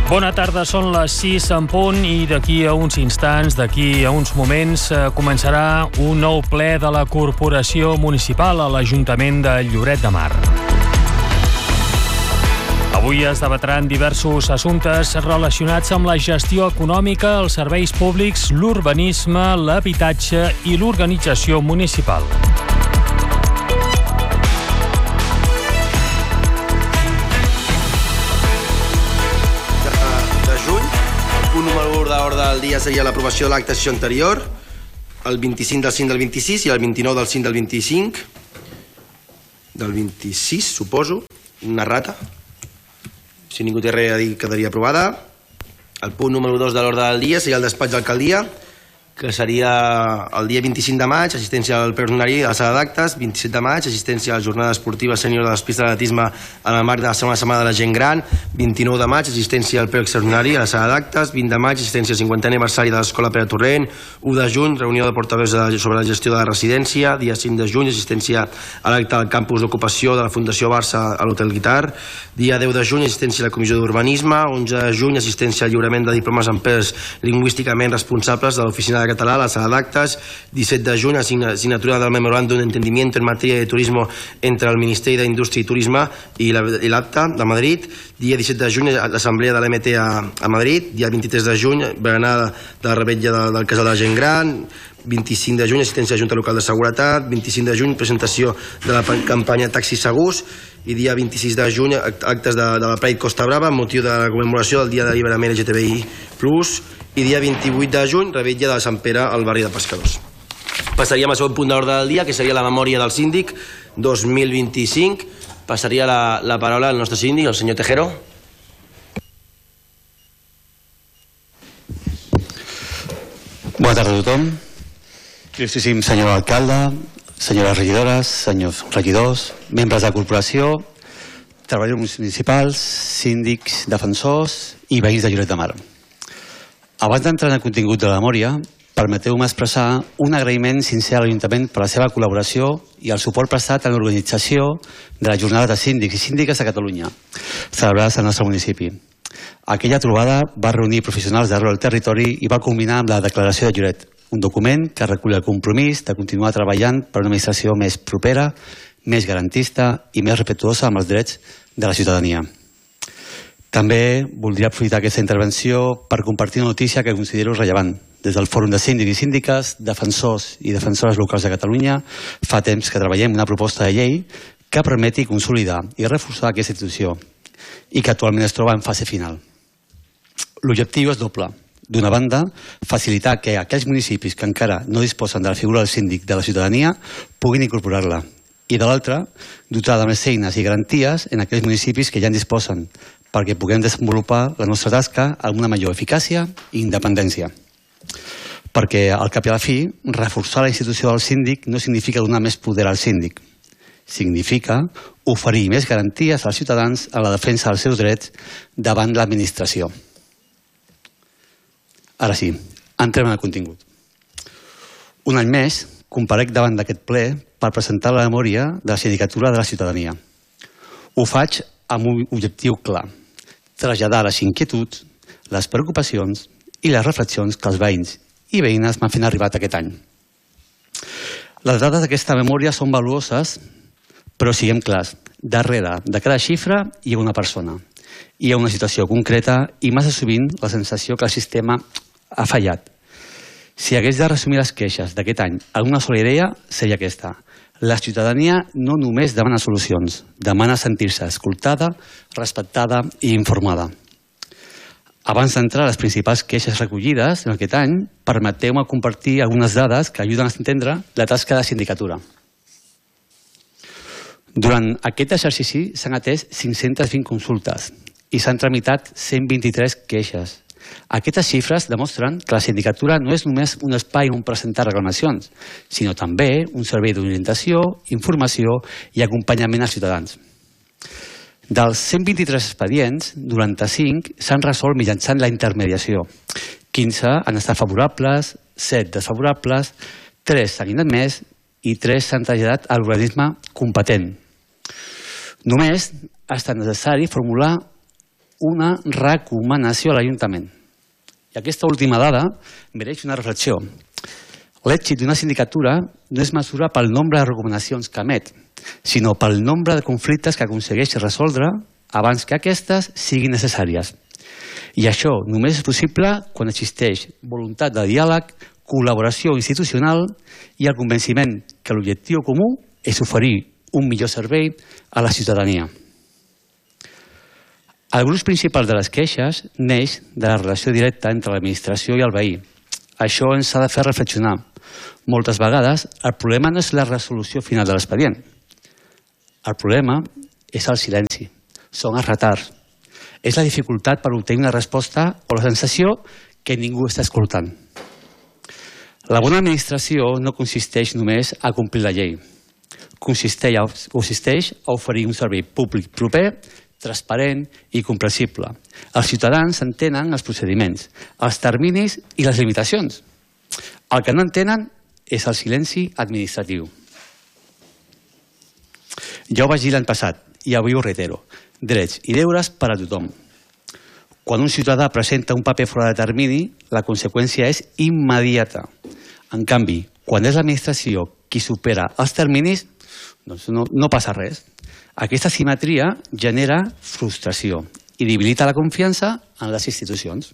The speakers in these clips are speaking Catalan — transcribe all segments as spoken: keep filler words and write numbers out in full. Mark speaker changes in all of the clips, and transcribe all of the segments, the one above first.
Speaker 1: Bona tarda, són les sis en punt i d'aquí a uns instants, d'aquí a uns moments, començarà un nou ple de la Corporació Municipal a l'Ajuntament de Lloret de Mar. Avui es debatran diversos assumptes relacionats amb la gestió econòmica, els serveis públics, l'urbanisme, l'habitatge i l'organització municipal.
Speaker 2: L'ordre del dia seria l'aprovació de l'acte sessió anterior, el vint-i-cinc del cinc del vint-i-sis i el vint-i-nou del cinc del vint-i-cinc. Del vint-i-sis, suposo. Una rata. Si ningú té res a dir, quedaria aprovada. El punt número dos de l'ordre del dia seria el despatx d'alcaldia, que seria el dia vint-i-cinc de maig, assistència al ple ordinari a la sala d'actes, vint-i-set de maig, assistència a la jornada esportiva sènior de les pistes d'atletisme en el marc de la segona setmana de la gent gran, vint-i-nou de maig, assistència al ple extraordinari a la sala d'actes, vint de maig, assistència al cinquantè aniversari de l'Escola Pere Torrent, u de juny, reunió de portaveus sobre la gestió de la residència, dia cinc de juny, assistència a l'acte del campus d'ocupació de la Fundació Barça a l'Hotel Guitar, dia deu de juny, assistència a la Comissió d'Urbanisme, onze de juny, assistència al lliurament de diplomes en pes lingüísticament responsables de l'Oficina de Català a la sala d'actes, disset de juny, signatura del memoràndum d'entendimiento en matèria de turisme entre el Ministeri d'Indústria i Turisme i l'Acta de Madrid, dia disset de juny, l'Assemblea de l'M T a Madrid, dia vint-i-tres de juny, berenada de la revetlla del Casal de la Gent Gran, vint-i-cinc de juny, assistència a la Junta Local de Seguretat, vint-i-cinc de juny, presentació de la campanya Taxis Segurs, i dia vint-i-sis de juny, actes de, de la Pride Costa Brava, amb motiu de la commemoració del Dia d'Alliberament L G T B I plus, i dia vint-i-vuit de juny, revetlla de Sant Pere al barri de Pescadors. Passaríem al segon punt d'ordre del dia, que seria la memòria del síndic dos mil vint-i-cinc. Passaria la, la paraula al nostre síndic, el senyor Tejero.
Speaker 3: Bona tarda a tothom. Il·lustríssim senyor alcalde, senyores regidores, senyors regidors, membres de la corporació, treballadors municipals, síndics, defensors i veïns de Lloret de Mar. Abans d'entrar en el contingut de la memòria, permeteu-me expressar un agraïment sincer a l'Ajuntament per la seva col·laboració i el suport prestat en l'organització de la jornada de síndics i síndiques de Catalunya, celebrades al nostre municipi. Aquella trobada va reunir professionals d'arreu del territori i va culminar amb la Declaració de Lloret, un document que recull el compromís de continuar treballant per una administració més propera, més garantista i més respectuosa amb els drets de la ciutadania. També voldria aprofitar aquesta intervenció per compartir una notícia que considero rellevant. Des del Fòrum de Síndics i Síndiques, defensors i defensores locals de Catalunya, fa temps que treballem una proposta de llei que permeti consolidar i reforçar aquesta institució i que actualment es troba en fase final. L'objectiu és doble. D'una banda, facilitar que aquells municipis que encara no disposen de la figura del síndic de la ciutadania puguin incorporar-la. I de l'altra, dotar de més eines i garanties en aquells municipis que ja en disposen, perquè puguem desenvolupar la nostra tasca amb una major eficàcia i independència. Perquè, al cap i a la fi, reforçar la institució del síndic no significa donar més poder al síndic. Significa oferir més garanties als ciutadans en la defensa dels seus drets davant l'administració. Ara sí, entrem en el contingut. Un any més, comparec davant d'aquest ple per presentar la memòria de la Sindicatura de la Ciutadania. Ho faig amb un objectiu clar, traslladar les inquietuds, les preocupacions i les reflexions que els veïns i veïnes m'han fet arribat aquest any. Les dades d'aquesta memòria són valuoses, però siguem clars, darrere de cada xifra hi ha una persona, hi ha una situació concreta i massa sovint la sensació que el sistema ha fallat. Si hagués de resumir les queixes d'aquest any en una sola idea, seria aquesta. La ciutadania no només demana solucions, demana sentir-se escoltada, respectada i informada. Abans d'entrar a les principals queixes recollides en aquest any, permeteu-me compartir algunes dades que ajuden a entendre la tasca de la sindicatura. Durant aquest exercici s'han atès cinc-centes vint consultes i s'han tramitat cent vint-i-tres queixes. Aquestes xifres demostren que la sindicatura no és només un espai on presentar reclamacions, sinó també un servei d'orientació, informació i acompanyament als ciutadans. Dels cent vint-i-tres expedients, noranta-cinc s'han resolt mitjançant la intermediació. quinze han estat favorables, set desfavorables, tres s'han inadmès i tres s'han traslladat a l'organisme competent. Només ha estat necessari formular una recomanació a l'Ajuntament. I aquesta última dada mereix una reflexió. L'èxit d'una sindicatura no es mesura pel nombre de recomanacions que emet, sinó pel nombre de conflictes que aconsegueix resoldre abans que aquestes siguin necessàries. I això només és possible quan existeix voluntat de diàleg, col·laboració institucional i el convenciment que l'objectiu comú és oferir un millor servei a la ciutadania. El gruix principal de les queixes neix de la relació directa entre l'administració i el veí. Això ens ha de fer reflexionar. Moltes vegades el problema no és la resolució final de l'expedient. El problema és el silenci, són els retards. És la dificultat per obtenir una resposta o la sensació que ningú està escoltant. La bona administració no consisteix només a complir la llei. Consisteix a oferir un servei públic proper, transparent i comprensible. Els ciutadans entenen els procediments, els terminis i les limitacions. El que no entenen és el silenci administratiu. Ja ho vaig dir l'any passat i avui ho reitero. Drets i deures per a tothom. Quan un ciutadà presenta un paper fora de termini, la conseqüència és immediata. En canvi, quan és l'administració qui supera els terminis, doncs no, no passa res. Aquesta simetria genera frustració i debilita la confiança en les institucions.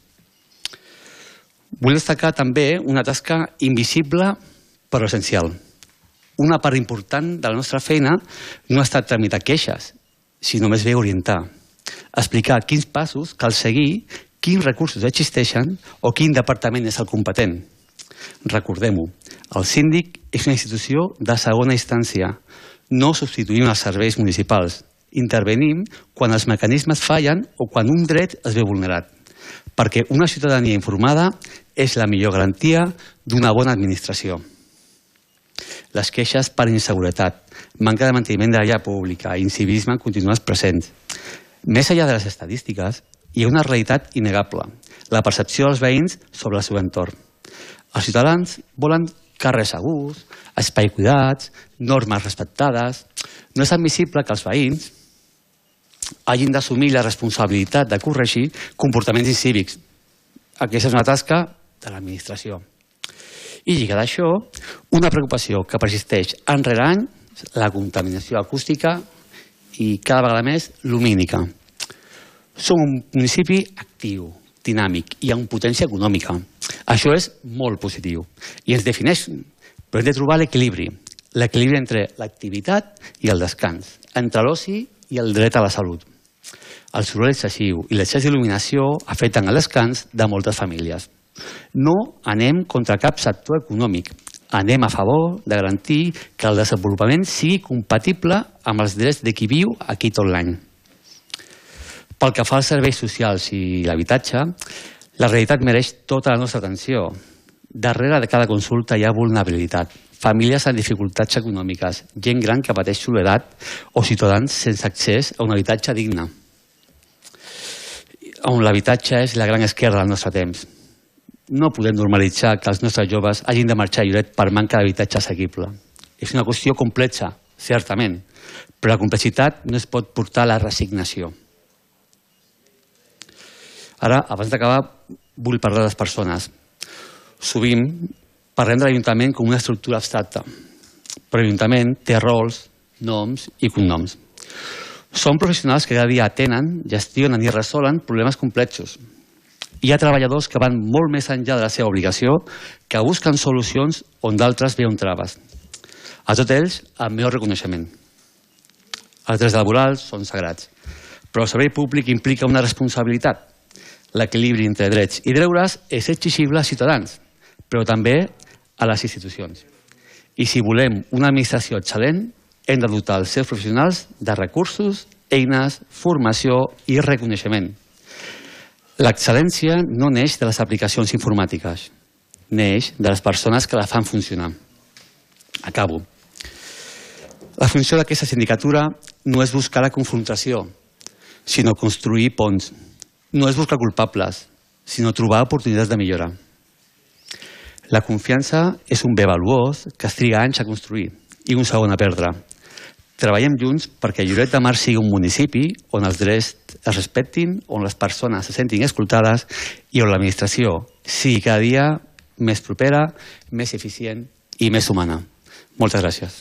Speaker 3: Vull destacar també una tasca invisible però essencial. Una part important de la nostra feina no ha estat tramitar queixes, sinó més bé orientar. Explicar quins passos cal seguir, quins recursos existeixen o quin departament és el competent. Recordem-ho, el síndic és una institució de segona instància. No substituïm els serveis municipals. Intervenim quan els mecanismes fallen o quan un dret es ve vulnerat, perquè una ciutadania informada és la millor garantia d'una bona administració. Les queixes per inseguretat, manca de manteniment de la via pública i incivisme continuen presents. Més enllà de les estadístiques, hi ha una realitat innegable, la percepció dels veïns sobre el seu entorn. Els ciutadans volen carrers segurs, espais cuidats, normes respectades. No és admissible que els veïns hagin d'assumir la responsabilitat de corregir comportaments incívics. Aquesta és una tasca de l'administració. I lligada a això, una preocupació que persisteix any rere any, la contaminació acústica i cada vegada més lumínica. Som un municipi actiu, dinàmic i amb potència econòmica. Això és molt positiu i ens defineix, però hem de trobar l'equilibri, l'equilibri entre l'activitat i el descans, entre l'oci i el dret a la salut. El soroll excessiu i l'excés d'il·luminació afecten el descans de moltes famílies. No anem contra cap sector econòmic, anem a favor de garantir que el desenvolupament sigui compatible amb els drets de qui viu aquí tot l'any. Pel que fa als serveis socials i l'habitatge, la realitat mereix tota la nostra atenció. Darrere de cada consulta hi ha vulnerabilitat, famílies amb dificultats econòmiques, gent gran que pateix soledat o ciutadans sense accés a un habitatge digne. On l'habitatge és la gran esquerda del nostre temps. No podem normalitzar que els nostres joves hagin de marxar a Lloret per manca d'habitatge assequible. És una qüestió complexa, certament, però la complexitat no es pot portar a la resignació. Ara, abans d'acabar, vull parlar de les persones. Sovint parlem de l'Ajuntament com una estructura abstracta, però l'Ajuntament té rols, noms i cognoms. Són professionals que cada dia atenen, gestionen i resolen problemes complexos. Hi ha treballadors que van molt més enllà de la seva obligació, que busquen solucions on d'altres veuen traves. A tots ells, el meu reconeixement. Els drets laborals són sagrats, però el servei públic implica una responsabilitat. L'equilibri entre drets i deures és exigible als ciutadans, però també a les institucions. I si volem una administració excel·lent, hem de dotar els seus professionals de recursos, eines, formació i reconeixement. L'excel·lència no neix de les aplicacions informàtiques, neix de les persones que la fan funcionar. Acabo. La funció d'aquesta sindicatura no és buscar la confrontació, sinó construir ponts. No és buscar culpables, sinó trobar oportunitats de millora. La confiança és un bé valuós que es triga anys a construir i un segon a perdre. Treballem junts perquè Lloret de Mar sigui un municipi on els drets es respectin, on les persones se sentin escoltades i on l'administració sigui cada dia més propera, més eficient i més humana. Moltes gràcies.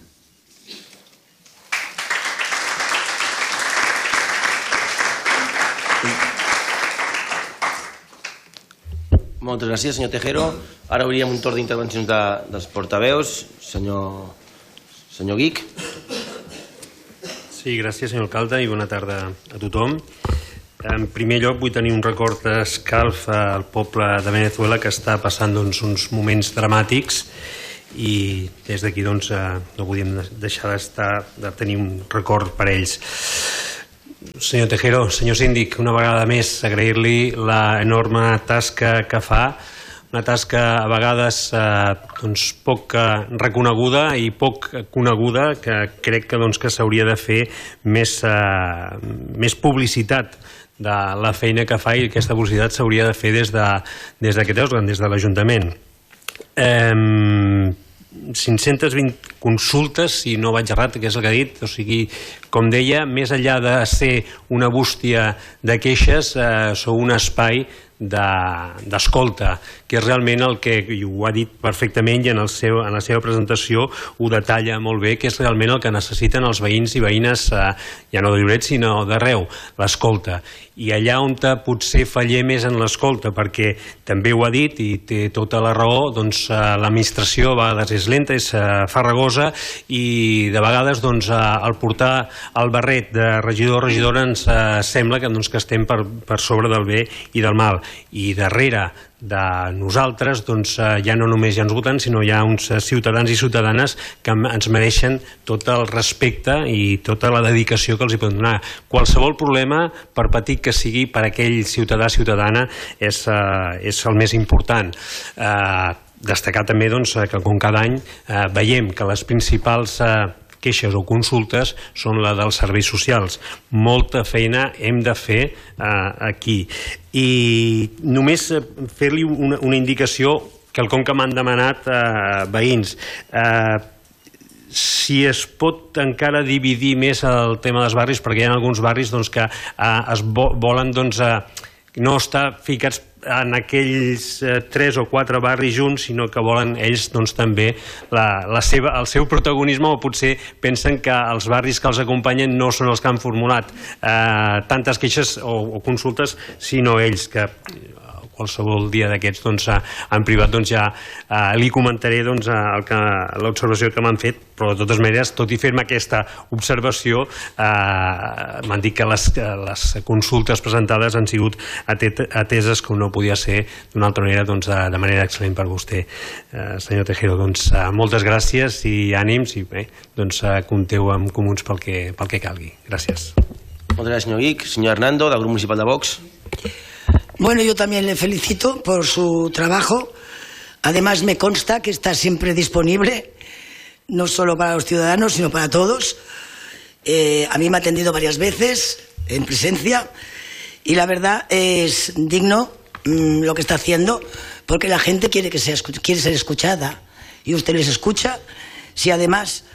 Speaker 2: Moltes gràcies, senyor Tejero. Ara obríem un torn d'intervencions de, dels portaveus. Senyor, senyor Guic.
Speaker 4: Sí, gràcies, senyor alcalde, i bona tarda a tothom. En primer lloc, vull tenir un record d'escalf al poble de Venezuela que està passant doncs, uns moments dramàtics i des d'aquí doncs, no podíem deixar d'estar de tenir un record per a ells. Senyor Tejero, senyor síndic, una vegada més agrair-li l'enorme tasca que fa, una tasca a vegades eh, doncs, poc reconeguda i poc coneguda, que crec que, doncs, que s'hauria de fer més, eh, més publicitat de la feina que fa, i aquesta publicitat s'hauria de fer des d'aquest òrgan, des de l'Ajuntament. Eh, cinc-centes vint consultes, si no vaig errat, que és el que ha dit, o sigui, com deia, més enllà de ser una bústia de queixes, eh, sou un espai d'escolta, que és realment el que, i ho ha dit perfectament i en, el seu, en la seva presentació ho detalla molt bé, que és realment el que necessiten els veïns i veïnes, eh, ja no de Lloret, sinó d'arreu, l'escolta. I allà on potser fallem més en l'escolta, perquè també ho ha dit i té tota la raó, doncs eh, l'administració a vegades és lenta, és eh, farragosa, i de vegades doncs, eh, al portar el barret de regidor o regidora ens eh, sembla que, doncs, que estem per, per sobre del bé i del mal. I darrere de nosaltres doncs, ja no només hi ha uns votants, sinó hi ha uns ciutadans i ciutadanes que ens mereixen tot el respecte i tota la dedicació que els hi poden donar. Qualsevol problema, per petit que sigui, per aquell ciutadà o ciutadana és, és el més important. Eh, destacar també doncs, que com cada any eh, veiem que les principals eh, queixes o consultes són la dels serveis socials. Molta feina hem de fer eh, aquí. I només fer-li una, una indicació, quelcom que m'han demanat eh, veïns. Eh, si es pot encara dividir més el tema dels barris, perquè hi ha alguns barris doncs, que eh, es vo volen doncs, eh, no estar ficats en aquells eh, tres o quatre barris junts, sinó que volen ells doncs, també la, la seva, el seu protagonisme, o potser pensen que els barris que els acompanyen no són els que han formulat eh, tantes queixes o, o consultes, sinó ells, que qualsevol dia d'aquests doncs, en privat doncs, ja eh, li comentaré doncs, l'observació que m'han fet, però de totes maneres, tot i fer-me aquesta observació, eh, m'han dit que les, les consultes presentades han sigut ateses com no podia ser d'una altra manera, doncs, de manera excel·lent per vostè. Eh, senyor Tejero, doncs, eh, moltes gràcies i ànims, i bé, doncs, eh, compteu amb Comuns pel que, pel que calgui. Gràcies.
Speaker 2: Moltes gràcies, senyor Guic. Senyor Hernando, del Grup Municipal de Vox.
Speaker 5: Bueno, yo también le felicito por su trabajo. Además, me consta que está siempre disponible, no solo para los ciudadanos, sino para todos. Eh, a mí me ha atendido varias veces en presencia y la verdad es digno mmm, lo que está haciendo, porque la gente quiere, que sea, quiere ser escuchada y usted les escucha. Si además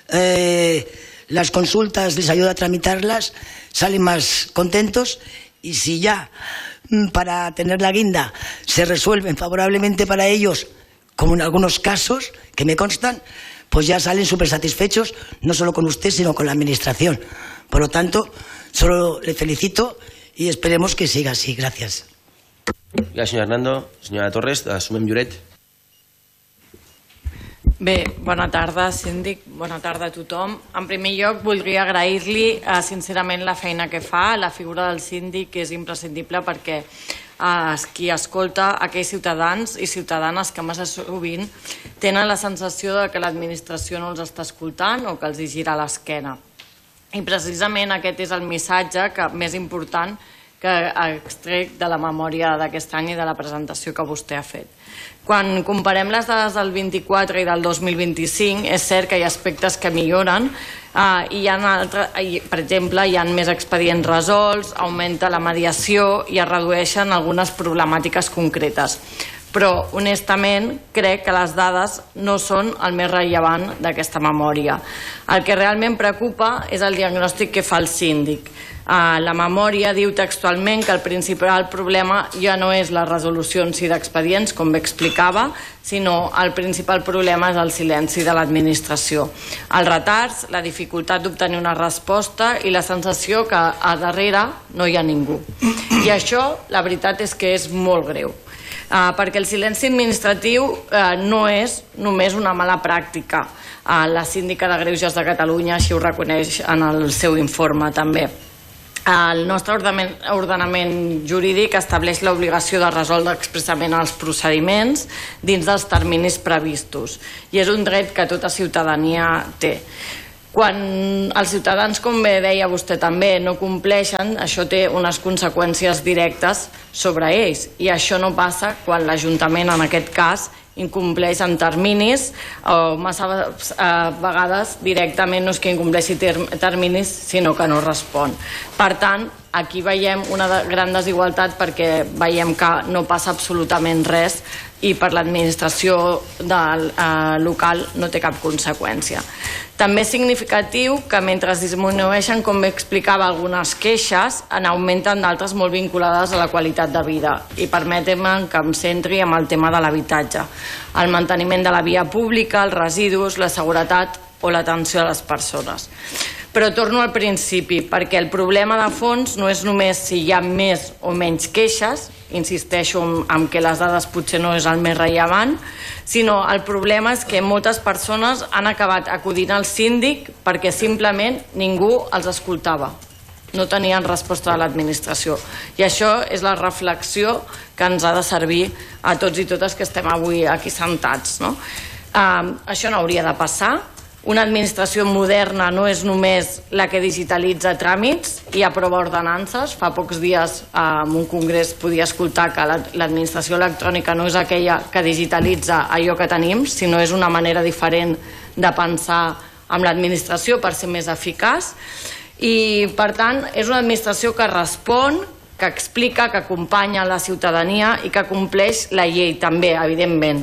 Speaker 5: eh, las consultas les ayuda a tramitarlas, salen más contentos, y si ya para tener la guinda se resuelven favorablemente para ellos, como en algunos casos que me constan, pues ya salen súper satisfechos, no solo con usted, sino con la administración. Por lo tanto, solo le felicito y esperemos que siga así. Gracias.
Speaker 2: Gràcies, senyor Hernando. Senyora Torres, de Sumem Lloret.
Speaker 6: Bé, bona tarda, síndic, bona tarda a tothom. En primer lloc, voldria agrair-li eh, sincerament la feina que fa. La figura del síndic és imprescindible perquè eh, qui escolta aquells ciutadans i ciutadanes que massa sovint tenen la sensació de que l'administració no els està escoltant o que els hi gira l'esquena. I precisament aquest és el missatge que, més important que extrec de la memòria d'aquest any i de la presentació que vostè ha fet. Quan comparem les dades del vint-i-quatre i del dos mil vint-i-cinc, és cert que hi ha aspectes que milloren eh, i hi ha altre, per exemple, hi ha més expedients resolts, augmenta la mediació i es redueixen algunes problemàtiques concretes. però honestament crec que les dades no són el més rellevant d'aquesta memòria. El que realment preocupa és el diagnòstic que fa el síndic. La memòria diu textualment que el principal problema ja no és la resolució en si d'expedients, com bé explicava, sinó el principal problema és el silenci de l'administració. Els retards, la dificultat d'obtenir una resposta i la sensació que a darrere no hi ha ningú. I això, la veritat és que és molt greu. Perquè el silenci administratiu no és només una mala pràctica. La síndica de Greuges de Catalunya així ho reconeix en el seu informe també. El nostre ordenament jurídic estableix l'obligació de resoldre expressament els procediments dins dels terminis previstos i és un dret que tota ciutadania té. Quan els ciutadans, com bé deia vostè també, no compleixen, això té unes conseqüències directes sobre ells i això no passa quan l'Ajuntament, en aquest cas, incompleix en terminis o massa vegades directament no és que incompleixi terminis sinó que no respon. Per tant, aquí veiem una gran desigualtat perquè veiem que no passa absolutament res i per l'administració local no té cap conseqüència. També és significatiu que mentre es disminueixen, com bé explicava, algunes queixes, en augmenten d'altres molt vinculades a la qualitat de vida. I permetem-me que em centri en el tema de l'habitatge, el manteniment de la via pública, els residus, la seguretat o l'atenció a les persones. Però torno al principi, perquè el problema de fons no és només si hi ha més o menys queixes, insisteixo en que les dades potser no és el més rellevant, sinó el problema és que moltes persones han acabat acudint al síndic perquè simplement ningú els escoltava. No tenien resposta de l'administració. I això és la reflexió que ens ha de servir a tots i totes que estem avui aquí sentats. Això no hauria de passar. Una administració moderna no és només la que digitalitza tràmits i aprova ordenances. Fa pocs dies en un congrés podia escoltar que l'administració electrònica no és aquella que digitalitza allò que tenim, sinó és una manera diferent de pensar amb l'administració per ser més eficaç. I, per tant, és una administració que respon, que explica, que acompanya la ciutadania i que compleix la llei també, evidentment,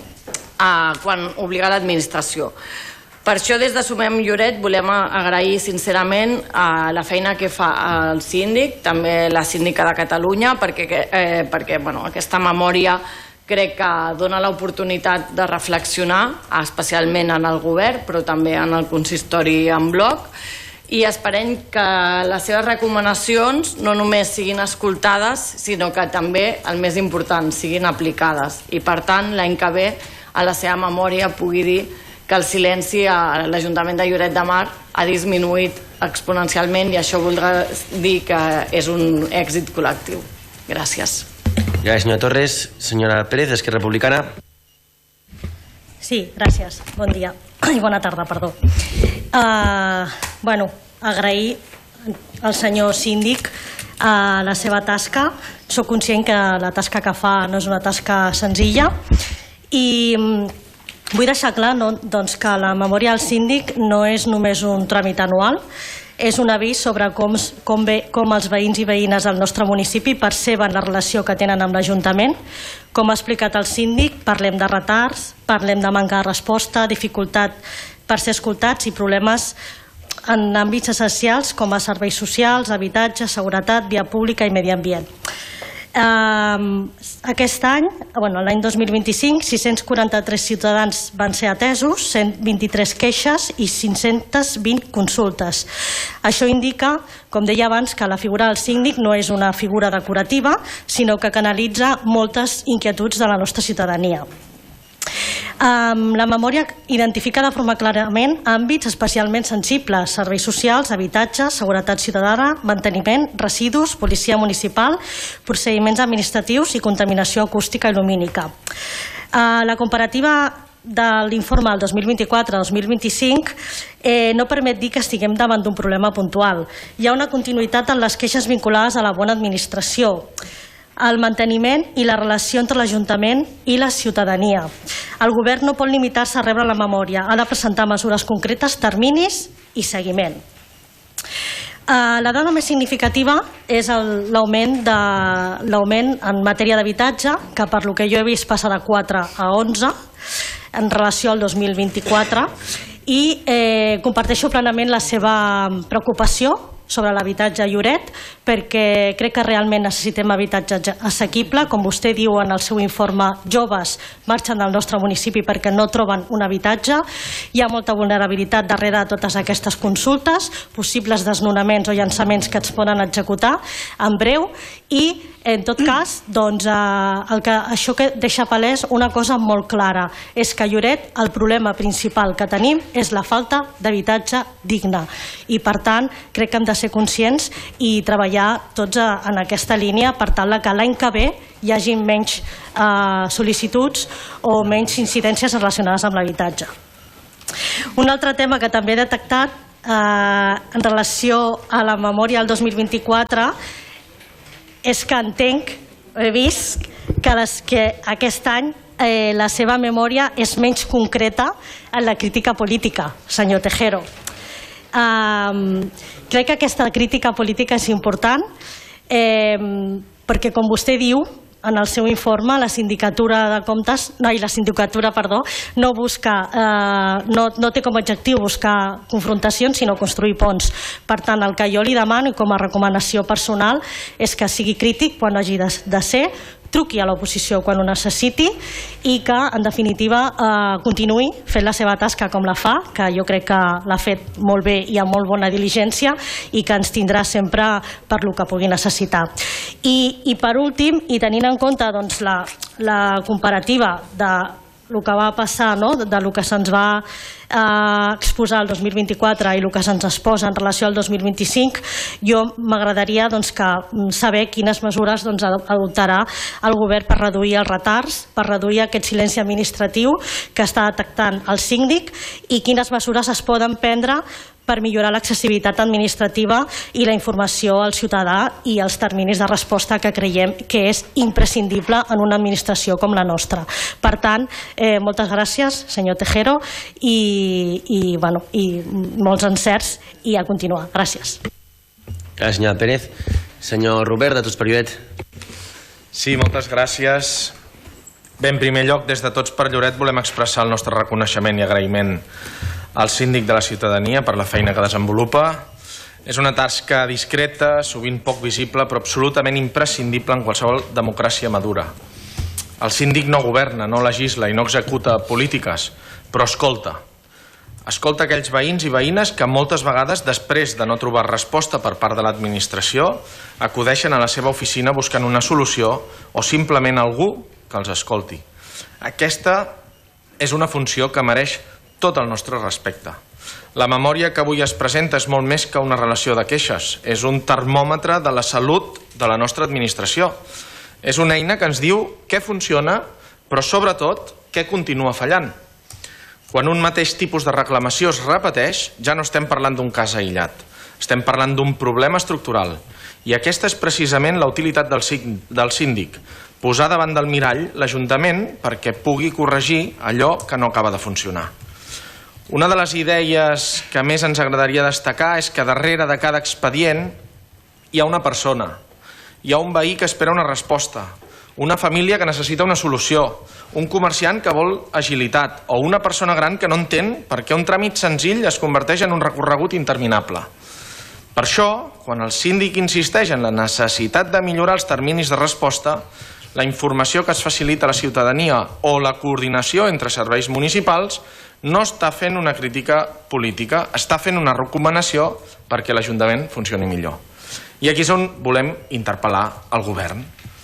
Speaker 6: quan obliga l'administració. Per això, des de Sumem Lloret, volem agrair sincerament la feina que fa el síndic, també la síndica de Catalunya, perquè aquesta memòria crec que dona l'oportunitat de reflexionar, especialment en el govern, però també en el consistori en bloc, i esperem que les seves recomanacions no només siguin escoltades, sinó que també, el més important, siguin aplicades. I, per tant, l'any que ve, a la seva memòria pugui dir que el silenci a l'Ajuntament de Lloret de Mar ha disminuït exponencialment i això voldrà dir que és un èxit col·lectiu. Gràcies.
Speaker 2: Gràcies, senyora Torres. Senyora Pérez, Esquerra Republicana.
Speaker 7: Sí, gràcies. Bon dia. I bona tarda, perdó. Bueno, agrair al senyor síndic la seva tasca. Soc conscient que la tasca que fa no és una tasca senzilla i vull deixar clar que la memòria del síndic no és només un tràmit anual, és un avís sobre com els veïns i veïnes del nostre municipi perceben la relació que tenen amb l'Ajuntament. Com ha explicat el síndic, parlem de retards, parlem de manca de resposta, dificultat per ser escoltats i problemes en àmbits essencials com a serveis socials, habitatge, seguretat, via pública i medi ambient. Aquest any, l'any dos mil vint-i-cinc, sis-cents quaranta-tres ciutadans van ser atesos, cent vint-i-tres queixes i cinc-centes vint consultes. Això indica, com deia abans, que la figura del síndic no és una figura decorativa, sinó que canalitza moltes inquietuds de la nostra ciutadania. La memòria identifica de forma clarament àmbits especialment sensibles: serveis socials, habitatge, seguretat ciutadana, manteniment, residus, policia municipal, procediments administratius i contaminació acústica i lumínica. La comparativa de l'informe del dos mil vint-i-quatre al dos mil vint-i-cinc no permet dir que estiguem davant d'un problema puntual. Hi ha una continuïtat en les queixes vinculades a la bona administració, el manteniment i la relació entre l'Ajuntament i la ciutadania. El govern no pot limitar-se a rebre la memòria, ha de presentar mesures concretes, terminis i seguiment. La dada més significativa és l'augment en matèria d'habitatge, que per lo que jo he vist passa de quatre a onze en relació al dos mil vint-i-quatre, i comparteixo plenament la seva preocupació sobre l'habitatge a Lloret, perquè crec que realment necessitem habitatge assequible. Com vostè diu en el seu informe, joves marxen del nostre municipi perquè no troben un habitatge. Hi ha molta vulnerabilitat darrere de totes aquestes consultes, possibles desnonaments o llançaments que es poden executar en breu, i en tot cas, doncs, el que això que deixa palès una cosa molt clara, és que a Lloret el problema principal que tenim és la falta d'habitatge digne, i per tant crec que hem de ser conscients i treballar tots en aquesta línia per tal que l'any que ve hi hagi menys sol·licituds o menys incidències relacionades amb l'habitatge. Un altre tema que també he detectat en relació a la memòria del dos mil vint-i-quatre és que entenc, he vist, que aquest any la seva memòria és menys concreta en la crítica política, senyor Tejero. Crec que aquesta crítica política és important perquè, com vostè diu en el seu informe, la sindicatura de comptes, no, i la sindicatura, perdó, no busca, no té com a objectiu buscar confrontacions, sinó construir ponts. Per tant, el que jo li demano, i com a recomanació personal, és que sigui crític quan hagi de ser, truqui a l'oposició quan ho necessiti i que, en definitiva, continuï fent la seva tasca com la fa, que jo crec que l'ha fet molt bé i amb molt bona diligència, i que ens tindrà sempre per lo que pugui necessitar. I per últim, i tenint en compte la comparativa de el que va passar, del que se'ns va exposar el dos mil vint-i-quatre i el que se'ns exposa en relació al dos mil vint-i-cinc, jo m'agradaria saber quines mesures adoptarà el govern per reduir els retards, per reduir aquest silenci administratiu que està detectant el síndic, i quines mesures es poden prendre per millorar l'accessibilitat administrativa i la informació al ciutadà i els terminis de resposta que creiem que és imprescindible en una administració com la nostra. Per tant, moltes gràcies, senyor Tejero, i molts encerts, i a continuar. Gràcies.
Speaker 2: Gràcies, senyora Pérez. Senyor Robert, de Tots per Lloret.
Speaker 8: Sí, moltes gràcies. Bé, en primer lloc, des de Tots per Lloret volem expressar el nostre reconeixement i agraïment al síndic de la ciutadania per la feina que desenvolupa. És una tasca discreta, sovint poc visible, però absolutament imprescindible en qualsevol democràcia madura. El síndic no governa, no legisla i no executa polítiques, però escolta. Escolta aquells veïns i veïnes que moltes vegades, després de no trobar resposta per part de l'administració, acudeixen a la seva oficina buscant una solució o simplement algú que els escolti. Aquesta és una funció que mereix tot el nostre respecte. La memòria que avui es presenta és molt més que una relació de queixes, és un termòmetre de la salut de la nostra administració. És una eina que ens diu què funciona, però sobretot què continua fallant. Quan un mateix tipus de reclamació es repeteix, ja no estem parlant d'un cas aïllat, estem parlant d'un problema estructural. I aquesta és precisament la utilitat del síndic, posar davant del mirall l'Ajuntament perquè pugui corregir allò que no acaba de funcionar. Una de les idees que més ens agradaria destacar és que darrere de cada expedient hi ha una persona, hi ha un veí que espera una resposta, una família que necessita una solució, un comerciant que vol agilitat o una persona gran que no entén per què un tràmit senzill es converteix en un recorregut interminable. Per això, quan el síndic insisteix en la necessitat de millorar els terminis de resposta, la informació que es facilita a la ciutadania o la coordinació entre serveis municipals no està fent una crítica política, està fent una recomanació perquè l'Ajuntament funcioni millor. I aquí és on volem interpel·lar el govern.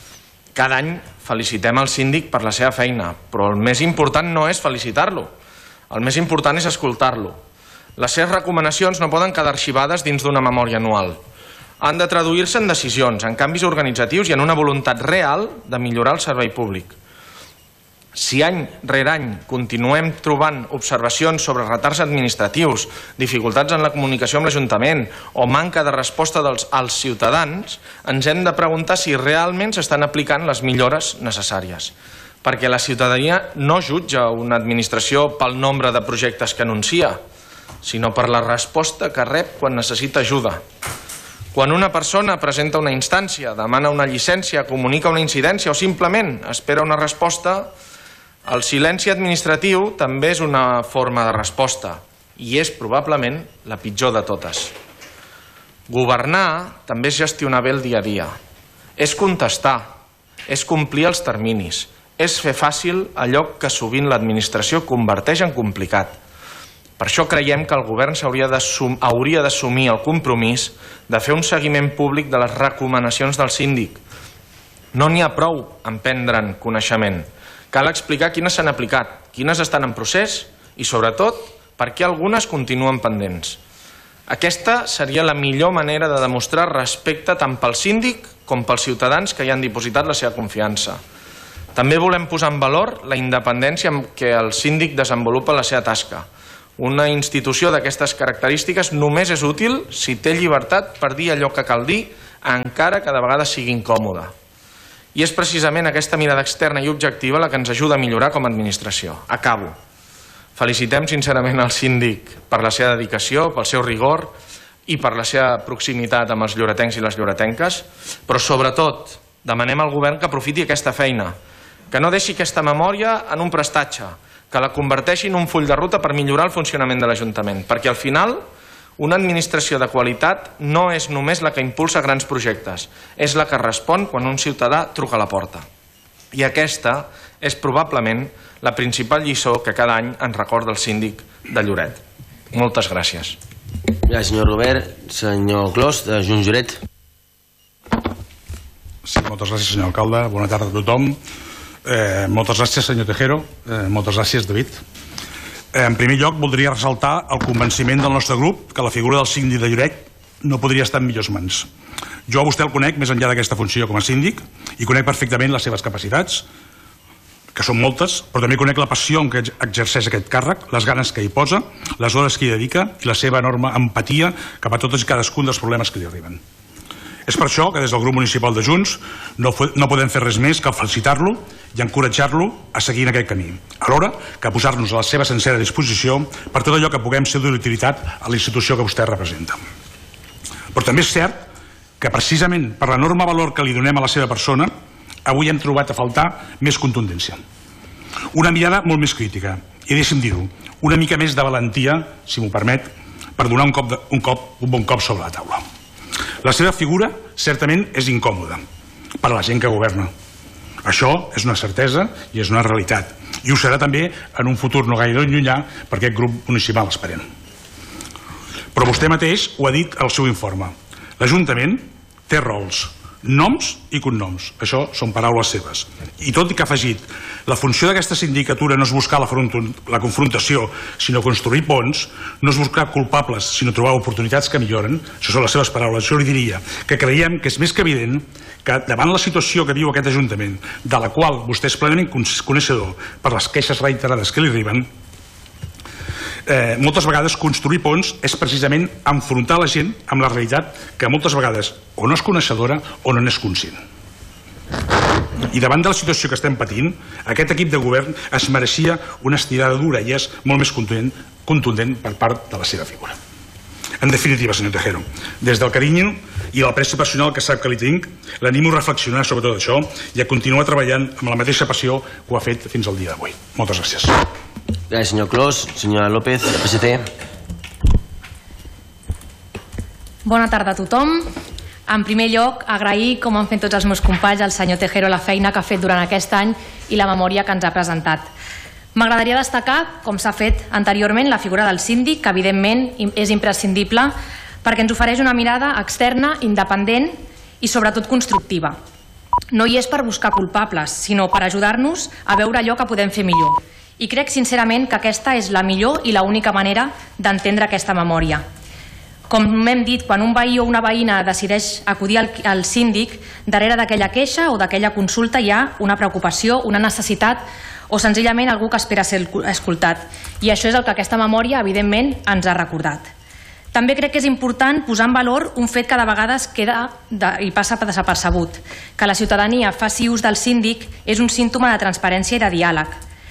Speaker 8: Cada any felicitem el síndic per la seva feina, però el més important no és felicitar-lo, el més important és escoltar-lo. Les seves recomanacions no poden quedar arxivades dins d'una memòria anual. Han de traduir-se en decisions, en canvis organitzatius i en una voluntat real de millorar el servei públic. Si any rere any continuem trobant observacions sobre retards administratius, dificultats en la comunicació amb l'Ajuntament o manca de resposta als ciutadans, ens hem de preguntar si realment s'estan aplicant les millores necessàries. Perquè la ciutadania no jutja una administració pel nombre de projectes que anuncia, sinó per la resposta que rep quan necessita ajuda. Quan una persona presenta una instància, demana una llicència, comunica una incidència o simplement espera una resposta, el silenci administratiu també és una forma de resposta i és probablement la pitjor de totes. Governar també és gestionar bé el dia a dia, és contestar, és complir els terminis, és fer fàcil allò que sovint l'administració converteix en complicat. Per això creiem que el govern hauria d'assumir el compromís de fer un seguiment públic de les recomanacions del síndic. No n'hi ha prou en prendre'n coneixement. Cal explicar quines s'han aplicat, quines estan en procés i, sobretot, per què algunes continuen pendents. Aquesta seria la millor manera de demostrar respecte tant pel síndic com pels ciutadans que hi han dipositat la seva confiança. També volem posar en valor la independència amb què el síndic desenvolupa la seva tasca. Una institució d'aquestes característiques només és útil si té llibertat per dir allò que cal dir, encara que de vegades sigui incòmode. I és precisament aquesta mirada externa i objectiva la que ens ajuda a millorar com a administració. Acabo. Felicitem sincerament el síndic per la seva dedicació, pel seu rigor i per la seva proximitat amb els lloretencs i les lloretenques, però sobretot demanem al govern que aprofiti aquesta feina, que no deixi aquesta memòria en un prestatge, que la converteixi en un full de ruta per millorar el funcionament de l'Ajuntament, perquè al final una administració de qualitat no és només la que impulsa grans projectes, és la que respon quan un ciutadà truca a la porta. I aquesta és probablement la principal lliçó que cada any ens recorda el síndic de Lloret. Moltes gràcies.
Speaker 2: Gràcies, senyor Robert. Senyor Clos, de Junts Lloret.
Speaker 9: Sí, moltes gràcies, senyor alcalde. Bona tarda a tothom. Eh, moltes gràcies, senyor Tejero. Eh, moltes gràcies, David. Eh, en primer lloc, voldria ressaltar el convenciment del nostre grup que la figura del síndic de Lloret no podria estar en millors mans. Jo a vostè el conec més enllà d'aquesta funció com a síndic i conec perfectament les seves capacitats, que són moltes, però també conec la passió en què exerceix aquest càrrec, les ganes que hi posa, les hores que hi dedica i la seva enorme empatia cap a tots i cadascun dels problemes que li arriben. És per això que des del grup municipal de Junts no, no podem fer res més que felicitar-lo i encoratjar-lo a seguir en aquest camí, alhora que posar-nos a la seva sincera disposició per tot allò que puguem ser d'utilitat a la institució que vostè representa. Però també és cert que precisament per l'enorme valor que li donem a la seva persona, avui hem trobat a faltar més contundència. Una mirada molt més crítica, i deixi'm dir-ho, una mica més de valentia, si m'ho permet, per donar un, cop de, un, cop, un bon cop sobre la taula. La seva figura certament és incòmoda per a la gent que governa. Això és una certesa i és una realitat. I ho serà també en un futur no gaire llunyà per aquest grup municipal, esperem. Però vostè mateix ho ha dit al seu informe. L'Ajuntament té rols, noms i cognoms. Això són paraules seves. I tot i que ha afegit la funció d'aquesta sindicatura no és buscar la, la confrontació, sinó construir ponts, no és buscar culpables, sinó trobar oportunitats que milloren, això són les seves paraules. Jo li diria que creiem que és més que evident que davant la situació que viu aquest Ajuntament, de la qual vostè és plenament coneixedor per les queixes reiterades que li arriben, Eh, moltes vegades construir ponts és precisament enfrontar la gent amb la realitat que moltes vegades o no és coneixedora o no n'és conscient. I davant de la situació que estem patint, aquest equip de govern es mereixia una estirada d'orelles molt més contundent, contundent per part de la seva figura. En definitiva, senyor Tejero, des del carinyo i l'apreci personal que sap que li tinc, l'animo a reflexionar sobre tot això i a continuar treballant amb la mateixa passió que ho ha fet fins al dia d'avui. Moltes gràcies.
Speaker 2: Gràcies, senyor Clos. Senyora López, del P S C.
Speaker 10: Bona tarda a tothom. En primer lloc, agrair, com han fet tots els meus companys, al senyor Tejero la feina que ha fet durant aquest any i la memòria que ens ha presentat. M'agradaria destacar, com s'ha fet anteriorment, la figura del síndic, que evidentment és imprescindible perquè ens ofereix una mirada externa, independent i sobretot constructiva. No hi és per buscar culpables, sinó per ajudar-nos a veure allò que podem fer millor. I crec sincerament que aquesta és la millor i l'única manera d'entendre aquesta memòria. Com hem dit, quan un veí o una veïna decideix acudir al, al síndic, darrere d'aquella queixa o d'aquella consulta hi ha una preocupació, una necessitat o senzillament algú que espera ser escoltat. I això és el que aquesta memòria, evidentment, ens ha recordat. També crec que és important posar en valor un fet que de vegades queda de, i passa desapercebut, que la ciutadania faci ús del síndic és un símptoma de transparència i de diàleg.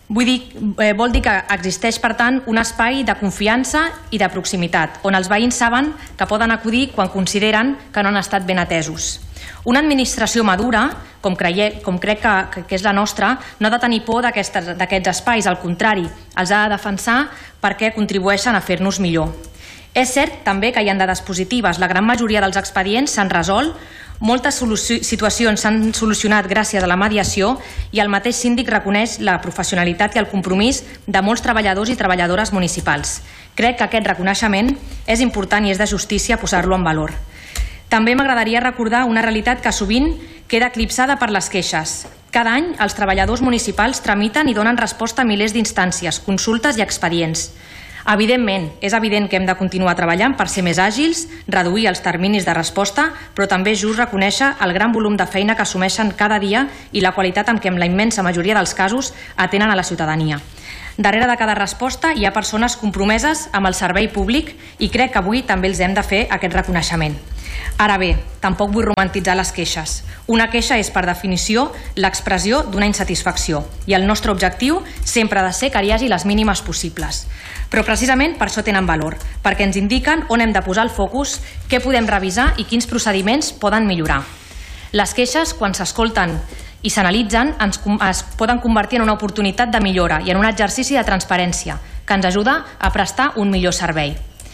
Speaker 10: Vull dir, eh, vol dir que existeix, per tant, un espai de confiança i de proximitat, on els veïns saben que poden acudir quan consideren que no han estat ben atesos. Una administració madura, com, creie, com crec que, que és la nostra, no ha de tenir por d'aquests espais, al contrari, els ha de defensar perquè contribueixen a fer-nos millor. És cert també que hi ha dades positives. La gran majoria dels expedients s'han resolt, moltes situacions s'han solucionat gràcies a la mediació i el mateix síndic reconeix la professionalitat i el compromís de molts treballadors i treballadores municipals. Crec que aquest reconeixement és important i és de justícia posar-lo en valor. També m'agradaria recordar una realitat que sovint queda eclipsada per les queixes. Cada any els treballadors municipals tramiten i donen resposta a milers d'instàncies, consultes i expedients. Evidentment, és evident que hem de continuar treballant per ser més àgils, reduir els terminis de resposta, però també és just reconèixer el gran volum de feina que assumeixen cada dia i la qualitat amb què en la immensa majoria dels casos atenen a la ciutadania. Darrere de cada resposta hi ha persones compromeses amb el servei públic i crec que avui també els hem de fer aquest reconeixement. Ara bé, tampoc vull romantitzar les queixes. Una queixa és, per definició, l'expressió d'una insatisfacció i el nostre objectiu sempre ha de ser que hi hagi les mínimes possibles. Però precisament per això tenen valor, perquè ens indiquen on hem de posar el focus, què podem revisar i quins procediments poden millorar. Les queixes, quan s'escolten i s'analitzen, es poden convertir en una oportunitat de millora i en un exercici de transparència que ens ajuda a prestar un millor servei.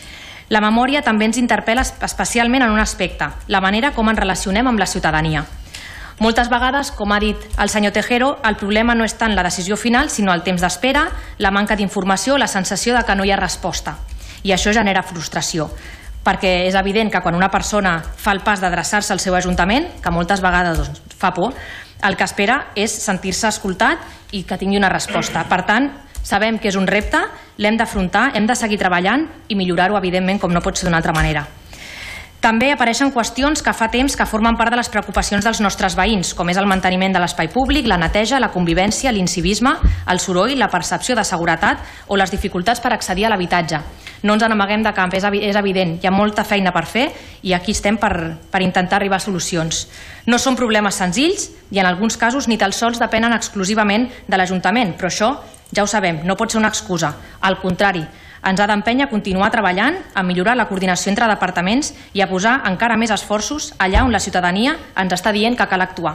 Speaker 10: La memòria també ens interpel·la especialment en un aspecte, la manera com ens relacionem amb la ciutadania. Moltes vegades, com ha dit el senyor Tejero, el problema no és tant la decisió final, sinó el temps d'espera, la manca d'informació, la sensació de que no hi ha resposta. I això genera frustració, perquè és evident que quan una persona fa el pas d'adreçar-se al seu ajuntament, que moltes vegades doncs, fa por, el que espera és sentir-se escoltat i que tingui una resposta. Per tant, sabem que és un repte, l'hem d'afrontar, hem de seguir treballant i millorar-ho, evidentment, com no pot ser d'una altra manera. També apareixen qüestions que fa temps que formen part de les preocupacions dels nostres veïns, com és el manteniment de l'espai públic, la neteja, la convivència, l'incivisme, el soroll, la percepció de seguretat o les dificultats per accedir a l'habitatge. No ens n'amaguem de camp, és evident, hi ha molta feina per fer i aquí estem per, per intentar arribar a solucions. No són problemes senzills i en alguns casos ni tan sols depenen exclusivament de l'Ajuntament, però això ja ho sabem, no pot ser una excusa. Al contrari, ens ha d'empènyer a continuar treballant, a millorar la coordinació entre departaments i a posar encara més esforços allà on la ciutadania ens està dient que cal actuar.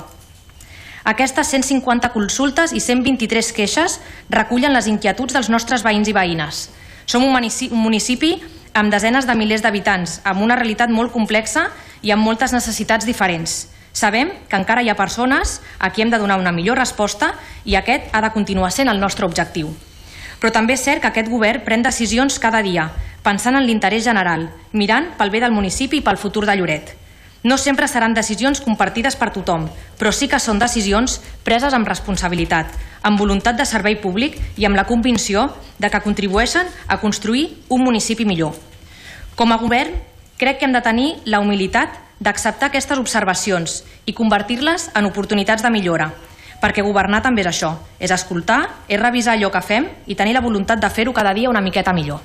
Speaker 10: Aquestes cent cinquanta consultes i cent vint-i-tres queixes recullen les inquietuds dels nostres veïns i veïnes. Som un municipi amb desenes de milers d'habitants, amb una realitat molt complexa i amb moltes necessitats diferents. Sabem que encara hi ha persones a qui hem de donar una millor resposta i aquest ha de continuar sent el nostre objectiu. Però també és cert que aquest govern pren decisions cada dia, pensant en l'interès general, mirant pel bé del municipi i pel futur de Lloret. No sempre seran decisions compartides per tothom, però sí que són decisions preses amb responsabilitat, amb voluntat de servei públic i amb la convicció de que contribueixen a construir un municipi millor. Com a govern, crec que hem de tenir la humilitat d'acceptar aquestes observacions i convertir-les en oportunitats de millora, perquè governar també és això, és escoltar, és revisar allò que fem i tenir la voluntat de fer-ho cada dia una miqueta millor.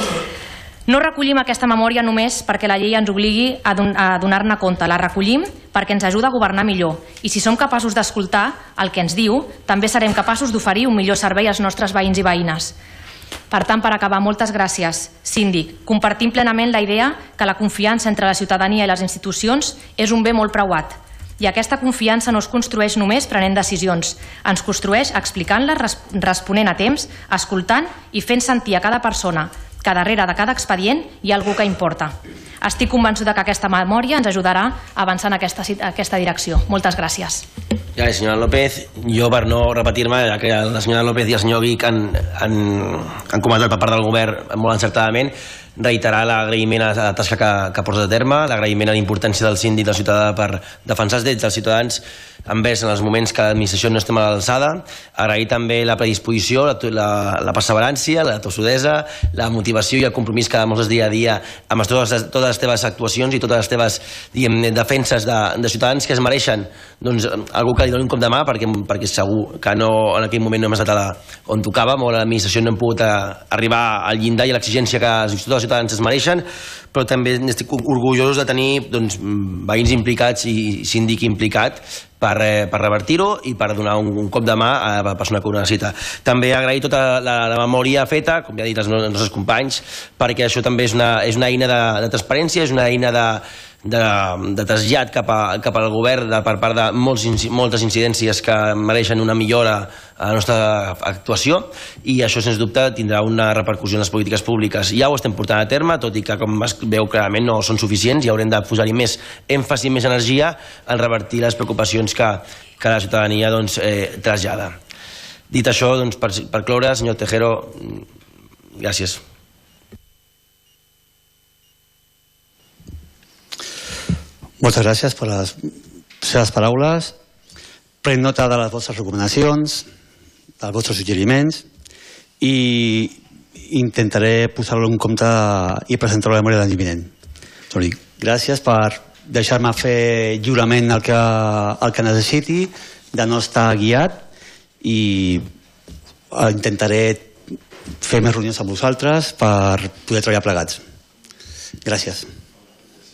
Speaker 10: No recollim aquesta memòria només perquè la llei ens obligui a donar-ne compte, la recollim perquè ens ajuda a governar millor i si som capaços d'escoltar el que ens diu, també serem capaços d'oferir un millor servei als nostres veïns i veïnes. Per tant, per acabar, moltes gràcies, síndic. Compartim plenament la idea que la confiança entre la ciutadania i les institucions és un bé molt preuat. I aquesta confiança no es construeix només prenent decisions, ens construeix explicant-les, responent a temps, escoltant i fent sentir a cada persona que darrere de cada expedient hi ha algú que importa. Estic convençuda que aquesta memòria ens ajudarà a avançar en aquesta, aquesta direcció. Moltes gràcies.
Speaker 2: Ja, senyora López, jo per no repetir-me, ja que la senyora López i el senyor Vic han, han, han comentat per part del govern molt encertadament, reiterar l'agraïment a la tasca que, que porta a terme, l'agraïment a la importància del síndic del ciutadà per defensar els drets dels ciutadans envers en els moments que l'administració no estem a l'alçada, agrair també la predisposició, la, la, la perseverància, la tossudesa, la motivació i el compromís que demostres dia a dia amb totes les, totes les teves actuacions i totes les teves diguem, defenses de, de ciutadans que es mereixen doncs, algú que li doni un cop de mà perquè, perquè segur que no, en aquell moment no hem estat a la, on tocàvem o a l'administració no hem pogut a, arribar al llindar i a l'exigència que tots els ciutadans es mereixen, però també estic orgullosos de tenir doncs, veïns implicats i síndic implicat per, eh, per revertir-ho i per donar un, un cop de mà a la persona que ho necessita. També agrair tota la, la memòria feta, com ja he dit els nostres companys, perquè això també és una, és una eina de, de transparència, és una eina de, de, de trasllat cap, a, cap al govern de, per part de molts, moltes incidències que mereixen una millora a la nostra actuació, i això sens dubte tindrà una repercussió en les polítiques públiques. Ja ho estem portant a terme, tot i que com es veu clarament no són suficients i haurem de posar-hi més èmfasi, més energia en revertir les preocupacions que, que la ciutadania doncs, eh, trasllada. Dit això, doncs, per, per cloure, senyor Tejero, gràcies.
Speaker 3: Moltes gràcies per les seves paraules. Prenc nota de les vostres recomanacions, dels vostres suggeriments, i intentaré posar-lo en compte i presentar-ho a la memòria de l'any vinent. Gràcies per deixar-me fer lliurement el que, el que necessiti, de no estar guiat, i intentaré fer més reunions amb vosaltres per poder treballar plegats. Gràcies.